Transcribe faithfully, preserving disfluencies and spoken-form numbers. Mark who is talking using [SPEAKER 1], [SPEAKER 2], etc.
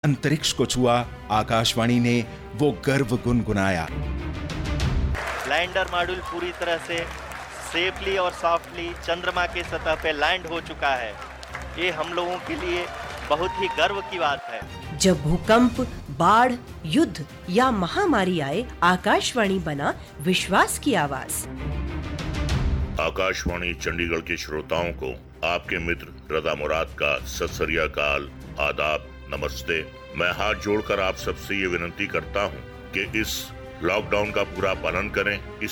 [SPEAKER 1] अंतरिक्ष को छुआ, आकाशवाणी ने वो गर्व गुनगुनाया।
[SPEAKER 2] लैंडर मॉड्यूल पूरी तरह से सेफली और सॉफ्टली चंद्रमा के सतह पे लैंड हो चुका है। ये हम लोगों के लिए बहुत ही गर्व की बात है।
[SPEAKER 3] जब भूकंप, बाढ़, युद्ध या महामारी आए, आकाशवाणी बना विश्वास की आवाज।
[SPEAKER 4] आकाशवाणी चंडीगढ़ के श्रोताओं को आपके मित्र रजा मुराद का सत श्री अकाल, आदाब, नमस्ते। मैं हाथ जोड़कर आप सबसे ये विनती करता हूँ कि इस लॉकडाउन का पूरा पालन करें। इस